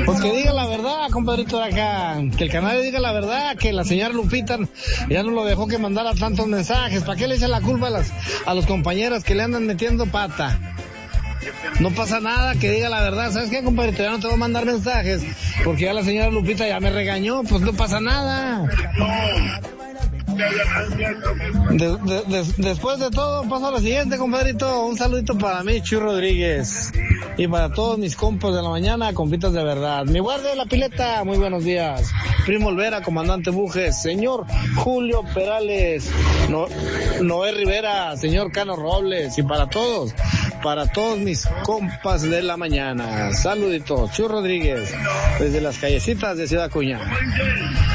Pues que diga la verdad, compadrito de acá. Que el canal diga la verdad, que la señora Lupita ya no lo dejó que mandara tantos mensajes. ¿Para qué le echa la culpa a los compañeros que le andan metiendo pata? No pasa nada, que diga la verdad. ¿Sabes qué, compadrito? Ya no te voy a mandar mensajes porque ya la señora Lupita ya me regañó. Pues no pasa nada. Después de todo, paso a la siguiente, compadrito. Un saludito para mí, Chuy Rodríguez. Y para todos mis compas de la mañana, compitas de verdad. Mi guardia de la pileta, muy buenos días. Primo Olvera, comandante Bujes, señor Julio Perales, Noé Rivera, señor Cano Robles. Y para todos mis compas de la mañana. Saluditos, Chuy Rodríguez, desde las callecitas de Ciudad Acuña.